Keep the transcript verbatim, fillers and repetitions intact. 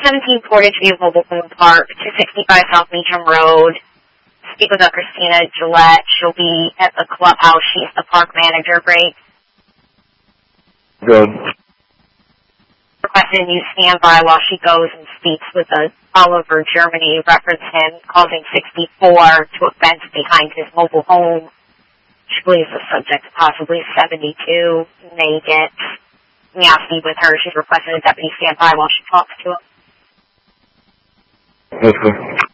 seventeen Portage View Mobile Home Park, two sixty-five South Meacham Road. Speak with uh, Christina Gillette. She'll be at the clubhouse. She's the park manager. Great. Good. Requesting you stand by while she goes and speaks with uh, Oliver Germany. Reference him causing sixty-four to a fence behind his mobile home. She believes the subject is possibly seventy-two. May get nasty with her. She's requesting a deputy stand by while she talks to him. Yes, sir.